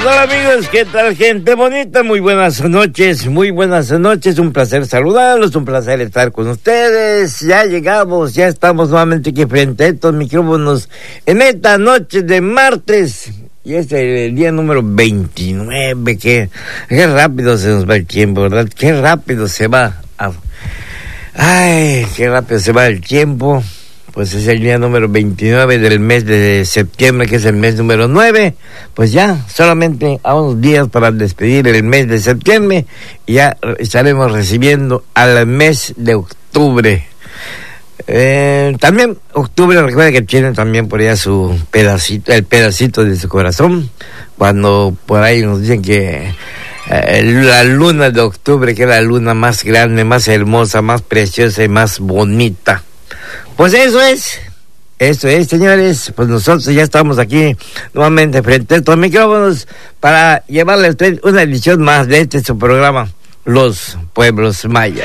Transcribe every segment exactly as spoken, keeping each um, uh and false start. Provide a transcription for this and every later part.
hola amigos, ¿qué tal gente bonita? Muy buenas noches, muy buenas noches, un placer saludarlos, un placer estar con ustedes. Ya llegamos, ya estamos nuevamente aquí frente a estos micrófonos en esta noche de martes. Y es el día número veintinueve, que qué rápido se nos va el tiempo, ¿verdad? Qué rápido se va. A... Ay, qué rápido se va el tiempo. Pues es el día número veintinueve del mes de septiembre, que es el mes número nueve. Pues ya, solamente a unos días para despedir el mes de septiembre. Y ya estaremos recibiendo al mes de octubre. Eh, también octubre, recuerda que tiene también por allá su pedacito, el pedacito de su corazón. Cuando por ahí nos dicen que eh, la luna de octubre, que es la luna más grande, más hermosa, más preciosa y más bonita. Pues eso es, eso es, señores. Pues nosotros ya estamos aquí nuevamente frente a estos micrófonos para llevarle a usted una edición más de este su programa, Los Pueblos Mayas.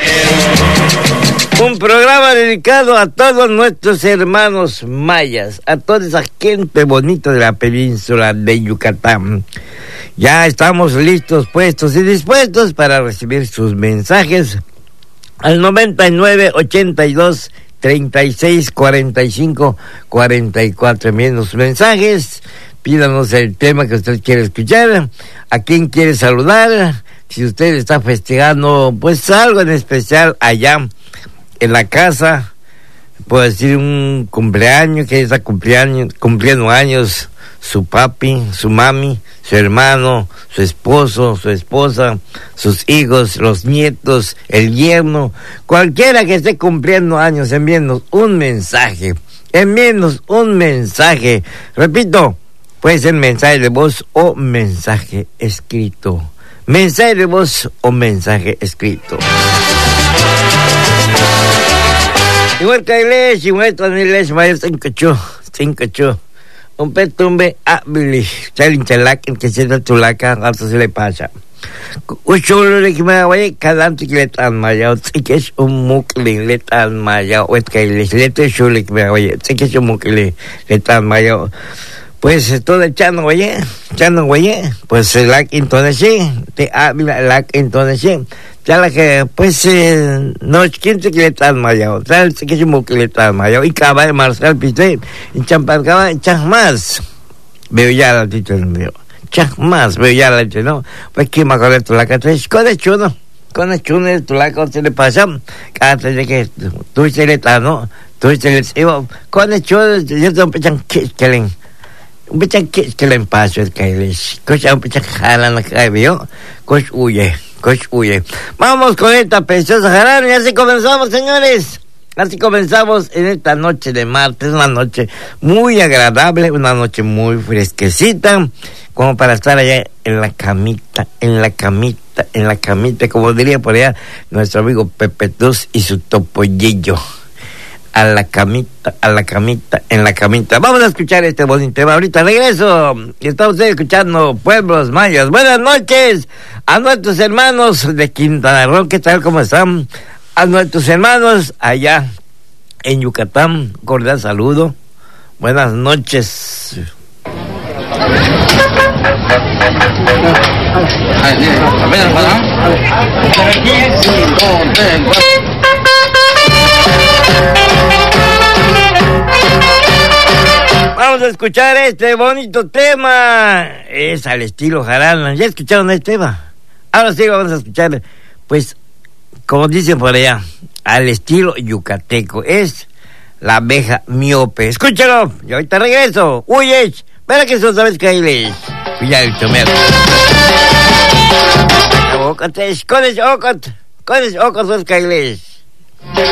Un programa dedicado a todos nuestros hermanos mayas, a toda esa gente bonita de la península de Yucatán. Ya estamos listos, puestos y dispuestos para recibir sus mensajes al noventa y nueve, ochenta y dos, treinta y seis, cuarenta y cinco, cuarenta y cuatro. Envíen los mensajes, pídanos el tema que usted quiere escuchar, a quién quiere saludar, si usted está festejando pues algo en especial allá en la casa, puede decir un cumpleaños, que está cumpleaños, cumpliendo años su papi, su mami, su hermano, su esposo, su esposa, sus hijos, los nietos, el yerno, cualquiera que esté cumpliendo años, envíenos un mensaje, envíenos un mensaje, repito, puede ser mensaje de voz o mensaje escrito, mensaje de voz o mensaje escrito. Igual que iglesia, igual que iglesia, mayor cinco chu, cinco chu. Un petumbe abili, chalin chalak, que se da tulaca, alto se le pasa. Uchulo de que me voy, cada antes que le tan maya, si que es un mucle, le tan maya, o es que le le chulo que me voy, si que es un mucle, le tan maya. Pues todo echando, oye, echando, oye, pues el lac entonces sí, te habla el lac entonces sí. Ya la que, pues, eh, no, quince que le están mayado, tal, que es un que le están mayado, y caba de Marcel Pité, y champarcaba, echas más, veo ya la tita, veo, echas más, veo ya la tita, ¿no? Pues, ¿qué me acuerdo de la que traes? Con el chuno, con el chuno, tu la que se le pasa, cada vez que tú se le estás, ¿no? Tú se le estás, con el chuno, yo te un pechan que le, un pechan que le paso, es que les, cosa un pechan jalan la que veo, cosa huye. Huye. Vamos con esta preciosa jarana y así comenzamos, señores. Así comenzamos en esta noche de martes, una noche muy agradable, una noche muy fresquecita, como para estar allá en la camita, en la camita, en la camita, como diría por allá nuestro amigo Pepe Tuz y su topollillo. A la camita, a la camita, en la camita. Vamos a escuchar este bonito tema. Ahorita regreso. Y está usted escuchando Pueblos Mayas. Buenas noches a nuestros hermanos de Quintana Roo. ¿Qué tal? ¿Cómo están? A nuestros hermanos allá en Yucatán. Cordial saludo. Buenas noches. Vamos a escuchar este bonito tema. Es al estilo jarana. ¿Ya escucharon este tema? Ahora sí vamos a escuchar, pues, como dicen por allá, al estilo yucateco. Es la abeja miope. Escúchalo. Y ahorita regreso. Uy, es. Para que eso sabes que ahí les. Cuidado el chomer. Con ese ocot. Con ese ocot es que ahí les.